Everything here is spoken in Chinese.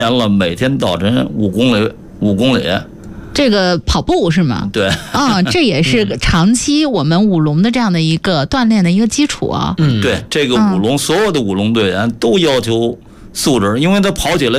年了，每天早晨5公里。 这个跑步是吗？ 对啊，这也是长期我们舞龙的这样的一个锻炼的一个基础啊。 对，这个舞龙所有的舞龙队员都要求素质，因为他跑起来